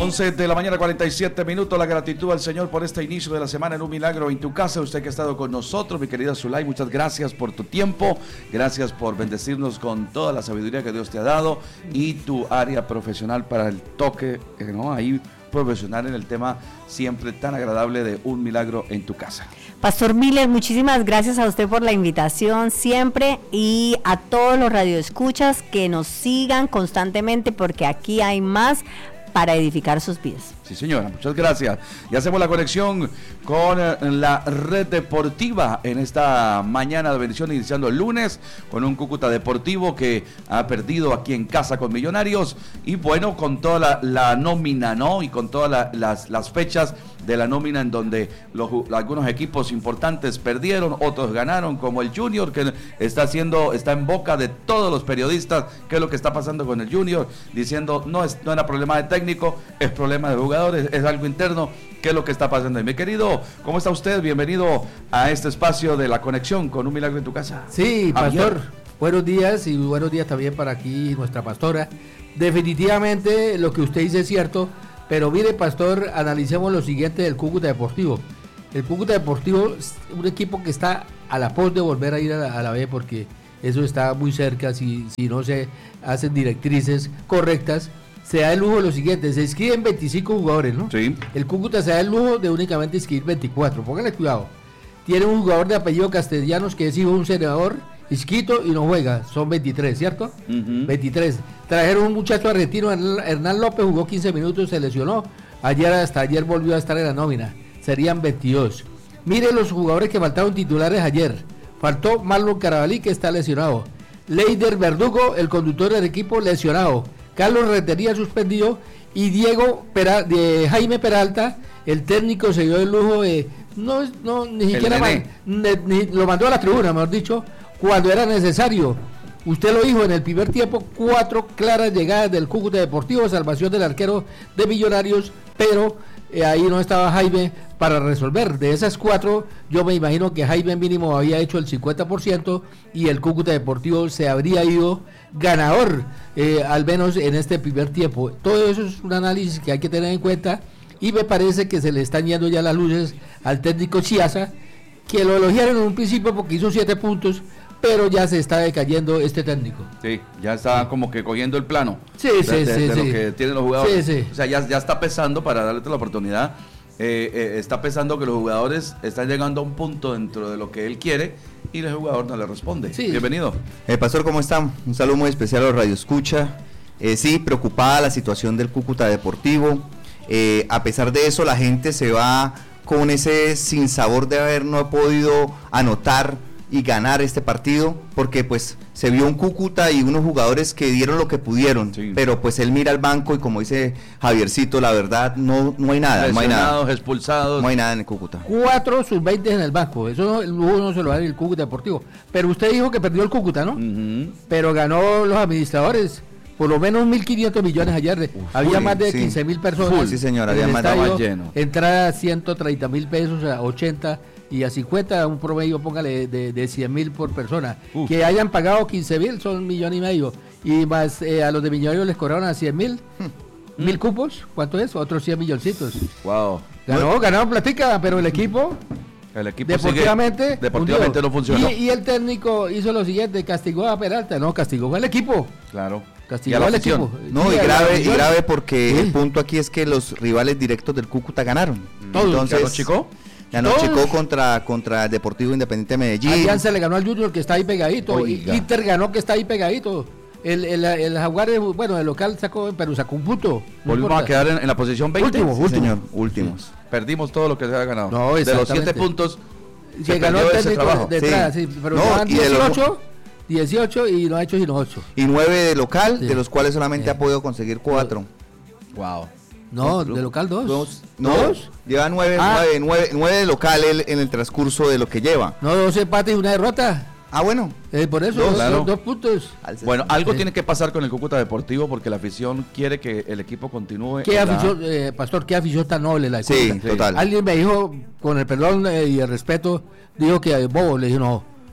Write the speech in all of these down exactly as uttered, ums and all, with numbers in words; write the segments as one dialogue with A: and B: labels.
A: once de la mañana, cuarenta y siete minutos. La gratitud al Señor por este inicio de la semana en Un Milagro en tu Casa. Usted que ha estado con nosotros, mi querida Zulay, muchas gracias por tu tiempo. Gracias por bendecirnos con toda la sabiduría que Dios te ha dado y tu área profesional para el toque, ¿no? Ahí profesional en el tema siempre tan agradable de Un Milagro en tu Casa.
B: Pastor Miller, muchísimas gracias a usted por la invitación siempre y a todos los radioescuchas que nos sigan constantemente porque aquí hay más para edificar sus vidas.
A: Sí, señora, muchas gracias. Y hacemos la conexión con la red deportiva en esta mañana de bendición, iniciando el lunes con un Cúcuta Deportivo que ha perdido aquí en casa con Millonarios y bueno, con toda la, la nómina, ¿no? Y con todas la, las, las fechas de la nómina en donde los, algunos equipos importantes perdieron, otros ganaron, como el Junior, que está haciendo, está en boca de todos los periodistas, qué es lo que está pasando con el Junior, diciendo no es no era problema de técnico, es problema de jugadores, es algo interno, qué es lo que está pasando. Y mi querido, ¿cómo está usted? Bienvenido a este espacio de la conexión con Un Milagro en tu Casa.
C: Sí, pastor, Javier. Buenos días y buenos días también para aquí nuestra pastora. Definitivamente lo que usted dice es cierto. Pero mire, pastor, analicemos lo siguiente del Cúcuta Deportivo. El Cúcuta Deportivo es un equipo que está a la pos de volver a ir a la, a la B porque eso está muy cerca, si, si no se hacen directrices correctas. Se da el lujo de lo siguiente, se inscriben veinticinco jugadores, ¿no?
A: Sí.
C: El Cúcuta se da el lujo de únicamente inscribir veinticuatro, pónganle cuidado. Tiene un jugador de apellido Castellanos que es hijo de un senador inscrito y no juega, son veintitrés, ¿cierto? Uh-huh. veintitrés. Trajeron un muchacho argentino, Hernán López, jugó quince minutos, se lesionó. Ayer, hasta ayer volvió a estar en la nómina. Serían veintidós. Mire los jugadores que faltaron titulares ayer. Faltó Marlon Carabalí, que está lesionado. Leider Verdugo, el conductor del equipo, lesionado. Carlos Rentería suspendido. Y Diego Pera, de Jaime Peralta, el técnico se dio el lujo de... No, no ni siquiera man, ni, ni, lo mandó a la tribuna, mejor dicho, cuando era necesario. Usted lo dijo en el primer tiempo, cuatro claras llegadas del Cúcuta Deportivo, salvación del arquero de Millonarios, pero eh, ahí no estaba Jaime para resolver. De esas cuatro, yo me imagino que Jaime mínimo había hecho el cincuenta por ciento y el Cúcuta Deportivo se habría ido ganador, eh, al menos en este primer tiempo. Todo eso es un análisis que hay que tener en cuenta y me parece que se le están yendo ya las luces al técnico Chiaza, que lo elogiaron en un principio porque hizo siete puntos, pero ya se está decayendo este técnico.
A: Sí, ya está como que cogiendo el plano.
C: Sí,
A: de,
C: sí,
A: de,
C: sí.
A: de
C: sí.
A: lo que tienen los jugadores.
C: Sí, sí.
A: O sea, ya, ya está pesando para darle la oportunidad. Eh, eh, está pesando que los jugadores están llegando a un punto dentro de lo que él quiere y el jugador no le responde.
C: Sí.
A: Bienvenido.
D: Eh, Pastor, ¿cómo están? Un saludo muy especial a los Radio Escucha. Eh, sí, preocupada la situación del Cúcuta Deportivo. Eh, a pesar de eso, la gente se va con ese sinsabor de haber no podido anotar y ganar este partido, porque pues se vio un Cúcuta y unos jugadores que dieron lo que pudieron, sí. Pero pues él mira al banco y como dice Javiercito, la verdad no, no hay nada, no hay nada,
A: expulsados,
D: no hay nada en el Cúcuta.
C: Cuatro sub veinte en el banco, eso no, el lujo no se lo da el Cúcuta Deportivo, pero usted dijo que perdió el Cúcuta, ¿no? Uh-huh. Pero ganó los administradores, por lo menos mil quinientos millones ayer, Uf, había
D: full,
C: más de
D: sí.
C: quince mil personas.
D: Full, sí señor, había más de
A: más lleno.
C: Entrada ciento treinta mil pesos a ochenta y a cincuenta, un promedio, póngale, de, de cien mil por persona. Uf. Que hayan pagado quince mil, son un millón y medio. Y más eh, a los de Millonarios les cobraron a cien mil. Hmm. ¿Mil cupos? ¿Cuánto es? Otros cien milloncitos.
A: Wow.
C: Ganó, ganaron platica, pero el equipo...
A: El equipo
C: deportivamente,
A: sigue, deportivamente no funcionó.
C: Y, y el técnico hizo lo siguiente, castigó a Peralta, no, castigó al equipo.
A: Claro.
C: Castigó al equipo.
D: No, sí, y grave, y grave porque sí. El punto aquí es que los rivales directos del Cúcuta ganaron.
C: Todos.
D: Entonces,
A: ¿Ganó Chico?
D: Ganó Chico contra, contra Deportivo Independiente de Medellín.
C: Alianza le ganó al Junior que está ahí pegadito. Oiga. Inter ganó que está ahí pegadito. El, el, el Jaguar, bueno, el local sacó, pero sacó un punto.
A: No Volvimos importa. a quedar en, en la posición veinte.
C: Último,
D: sí,
C: último.
D: Señor, últimos.
A: Sí. Perdimos todo lo que se había ganado.
C: No,
A: de los siete puntos.
C: Se, se ganó el técnico de entrada, sí. sí, pero
D: no,
C: y dieciocho, de los... dieciocho y no ha hecho sino ocho.
D: Y nueve de local, sí. De los cuales solamente
C: sí.
D: ha podido conseguir cuatro.
A: Wow.
C: No, no de local dos.
D: Dos. No,
C: ¿Dos?
D: Lleva nueve, ah. nueve, nueve, nueve de local él, en el transcurso de lo que lleva.
C: No, dos empates y una derrota.
D: Ah, bueno.
C: Eh, por eso, dos, claro. dos puntos.
A: Bueno, algo sí. tiene que pasar con el Cúcuta Deportivo porque la afición quiere que el equipo continúe.
C: ¿Qué afición,
A: la...
C: eh, Pastor, qué afición tan noble la de
D: Sí, Cúcuta. Total.
C: Alguien me dijo, con el perdón eh, y el respeto, dijo que bobo, le dije no.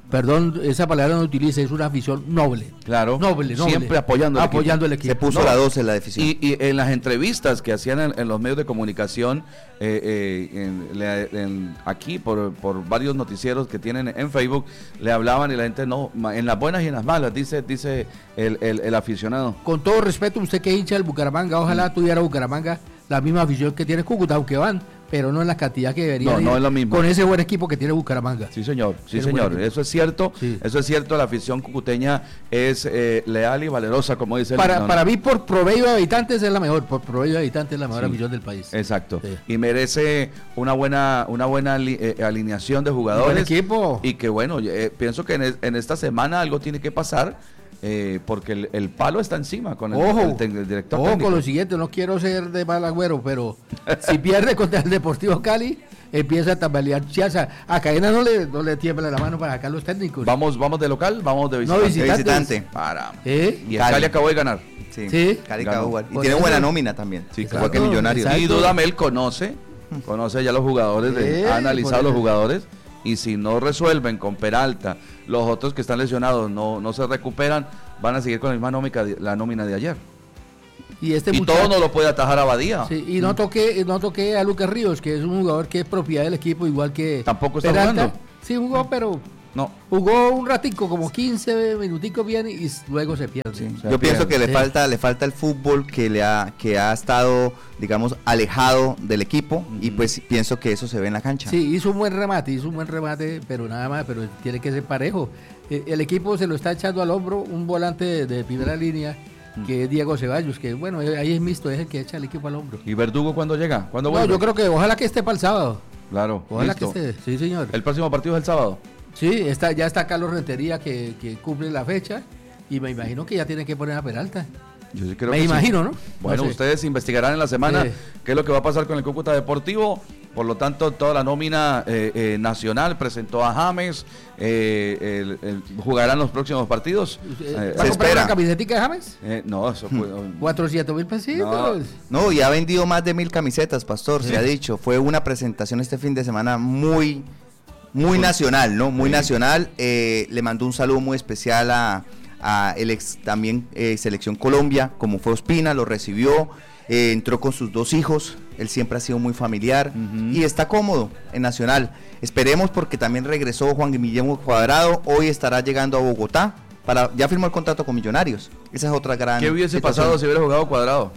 C: perdón, esa palabra no utilice, es una afición noble.
A: Claro.
C: Noble, noble.
A: Siempre apoyando el
C: apoyando
A: equipo.
C: el equipo.
D: Se puso
A: No,
D: la doce la decisión.
A: Y, y en las entrevistas que hacían en, en los medios de comunicación, eh, eh, en, le- en- aquí por, por varios noticieros que tienen en Facebook, le hablaban y la gente no, ma- en las buenas y en las malas, dice dice el, el, el aficionado.
C: Con todo respeto, usted que es hincha del Bucaramanga, ojalá tuviera Bucaramanga la misma afición que tiene Cúcuta, aunque van, pero no en la cantidad que debería
A: No,
C: ir
A: no es lo mismo.
C: con ese buen equipo que tiene Bucaramanga.
A: Sí, señor, sí,
C: Pero
A: señor,
C: bueno.
A: eso es cierto,
C: Sí.
A: eso es cierto, la afición cucuteña es eh, leal y valerosa, como dice el-
C: Para,
A: no, no.
C: para mí, por promedio de habitantes es la mejor, por promedio de habitantes es la mejor
A: Sí.
C: afición del país.
A: Exacto.
C: Sí.
A: Y merece una buena una buena ali- eh, alineación de jugadores.
C: Buen equipo.
A: Y que bueno, eh, pienso que en, es- en esta semana algo tiene que pasar eh, porque el, el palo está encima con el,
C: Ojo,
A: el tec- el director
C: ojo
A: técnico.
C: con lo siguiente, no quiero ser de mal agüero, pero si pierde contra el Deportivo Cali, empieza a tambalear Chiaza. A Cadena no le, no le tiembla la mano para sacar los técnicos.
A: Vamos vamos de local, vamos de
C: No,
A: visitante.
C: visitantes.
D: visitante.
A: Para.
C: ¿Eh?
A: Y el
D: Cali.
A: Cali acabó de ganar.
D: Sí,
C: Sí.
D: Cali
A: Ganó.
D: acaba de jugar. Y
C: Por
D: tiene
C: eso.
D: buena nómina también.
A: Sí,
D: igual que
C: exacto,
D: Millonarios.
C: exacto.
A: Y Dudamel conoce, conoce ya los jugadores, de-
C: Sí,
A: ha analizado
C: por
A: los
C: eso.
A: jugadores y si no resuelven con Peralta, los otros que están lesionados no, no se recuperan, van a seguir con la misma nómica de- la nómina de ayer.
C: Y este
A: y
C: muchacho-
A: todo no lo puede atajar a Badía.
C: Sí, y no toqué, no toqué a Lucas Ríos, que es un jugador que es propiedad del equipo, igual que
A: ¿Tampoco está
C: Peralta.
A: jugando?
C: Sí, jugó, pero
A: No.
C: jugó un ratico, como quince minuticos bien, y s- luego se pierde.
A: Se
D: Yo pienso
A: pierde.
D: que le
C: Sí.
D: falta le falta el fútbol que le ha que ha estado, digamos, alejado del equipo y pues pienso que eso se ve en la cancha.
C: Sí, hizo un buen remate, hizo un buen remate, pero nada más, pero tiene que ser parejo. Eh, El equipo se lo está echando al hombro un volante de, de primera línea, que es Diego Ceballos, que bueno, eh, ahí es mixto, es el que echa el equipo al hombro.
A: ¿Y Verdugo cuándo llega? ¿Cuándo
C: No,
A: vuelve?
C: yo creo que ojalá que esté para el sábado.
A: Claro,
C: Ojalá
A: listo.
C: que esté, sí señor.
A: El próximo partido es el sábado.
C: Sí, está, ya está Carlos Rentería que, que cumple la fecha y me imagino que ya tiene que poner a Peralta.
A: Yo sí creo
C: Me
A: que sí.
C: imagino, ¿no?
A: Bueno,
C: No sé.
A: ustedes investigarán en la semana
C: Sí.
A: qué es lo que va a pasar con el Cúcuta Deportivo. Por lo tanto, toda la nómina eh, eh, nacional presentó a James. eh, el- el- jugarán los próximos partidos.
C: Eh,
A: Eh,
C: ¿Va a
D: se
C: comprar
D: espera.
C: una camisetica de James?
A: eh, no, eso fue.
C: cuatrocientos mil pesitos.
D: No, y ha vendido más de mil camisetas, Pastor,
A: Sí.
D: se ha dicho. Fue una presentación este fin de semana muy, muy nacional, ¿no? Muy
A: Sí.
D: nacional. Eh, le mandó un saludo muy especial a, a el ex también eh, Selección Colombia, como fue Ospina, lo recibió, eh, entró con sus dos hijos. Él siempre ha sido muy familiar
A: Ujú.
D: y está cómodo en Nacional. Esperemos porque también regresó Juan Guillermo Cuadrado. Hoy estará llegando a Bogotá. Para, ya firmó el contrato con Millonarios. Esa es otra gran.
A: ¿Qué hubiese
D: situación.
A: pasado si hubiera jugado Cuadrado?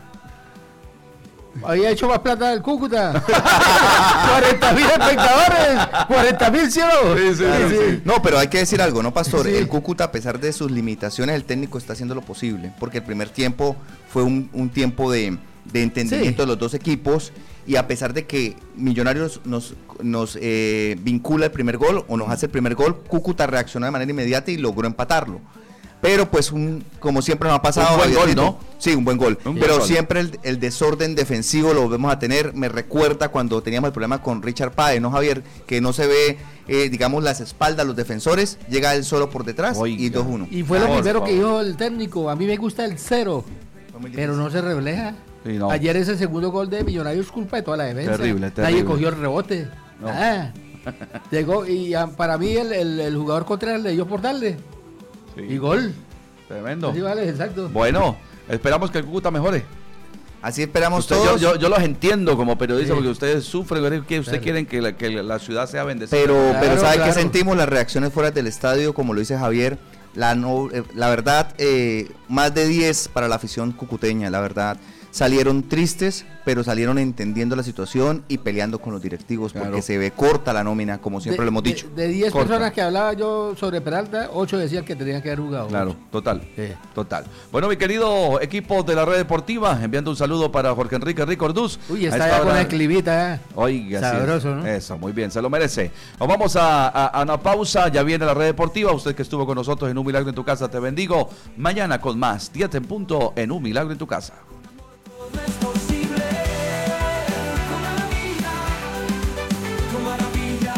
C: Había hecho más plata del Cúcuta. cuarenta mil espectadores. cuarenta mil, ¿sí o no?
A: Sí, sí, sí, sí.
D: No, pero hay que decir algo, ¿no, Pastor?
C: Sí.
D: El Cúcuta, a pesar de sus limitaciones, el técnico está haciendo lo posible, porque el primer tiempo fue un, un tiempo de, de entendimiento
C: Sí.
D: de los dos equipos, y a pesar de que Millonarios nos, nos eh, vincula el primer gol, o nos hace el primer gol, Cúcuta reaccionó de manera inmediata y logró empatarlo. Pero pues, un, como siempre nos ha pasado...
A: Un buen gol,
D: Javiercito,
A: ¿no?
D: Sí, un buen gol.
A: Un buen
D: Pero
A: gol.
D: siempre el, el desorden defensivo lo volvemos a tener. Me recuerda cuando teníamos el problema con Richard Páez, ¿no, Javier? Que no se ve, eh, digamos, las espaldas, los defensores. Llega él solo por detrás
A: Oiga.
D: y dos uno.
C: Y fue lo
A: Por
C: primero que
A: favor.
C: dijo el técnico. A mí me gusta el cero, pero no se refleja.
A: Sí, no.
C: Ayer ese segundo gol de Millonarios culpa de toda la defensa.
A: Terrible,
C: Nadie
A: terrible.
C: cogió el rebote.
A: No.
C: Nada. Llegó y ah, para mí el, el, el jugador Contreras le dio por darle.
A: Sí.
C: Y gol.
A: Tremendo.
C: Así vale, exacto.
A: Bueno, esperamos que el Cúcuta mejore.
D: Así esperamos
A: Usted- yo,
D: todos.
A: yo, yo los entiendo como periodista
C: Sí.
A: porque ustedes sufren, ¿verdad? que ustedes
C: Claro.
A: quieren que la, que la ciudad sea bendecida.
D: Pero,
C: Claro,
D: pero ¿sabe
C: claro.
D: qué sentimos? Las reacciones fuera del estadio, como lo dice Javier. La, no, eh, la verdad, eh, más de diez para la afición cucuteña, la verdad. Salieron tristes, pero salieron entendiendo la situación y peleando con los directivos,
A: Claro.
D: porque se ve corta la nómina, como siempre
C: De-
D: lo hemos
C: de-
D: dicho.
C: De diez
A: Corta.
C: personas que hablaba yo sobre Peralta, ocho decían que tenían que haber jugado.
A: Claro, total.
C: Sí.
A: Total. Bueno, mi querido equipo de la red deportiva, enviando un saludo para Jorge Enrique Ricorduz.
C: Uy,
A: A
C: está
A: esta
C: ya con
A: hora-
C: el clivita. ¿eh?
A: Oiga, sí.
C: Sabroso, ¿no?
A: Eso, muy bien, se lo merece. Nos vamos a, a- a una pausa, ya viene la red deportiva. Usted que estuvo con nosotros en Un Milagro en tu Casa, te bendigo. Mañana con más, diez en punto en Un Milagro en tu Casa.
E: Todo es posible con la vida, con maravilla.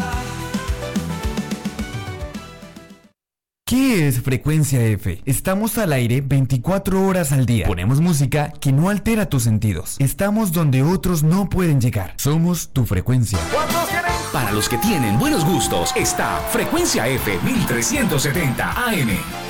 F: ¿Qué es Frecuencia F? Estamos al aire veinticuatro horas al día. Ponemos música que no altera tus sentidos. Estamos donde otros no pueden llegar. Somos tu frecuencia.
E: ¿Cuántos quieren
G: Para los que tienen buenos gustos está Frecuencia F mil trescientos setenta A M.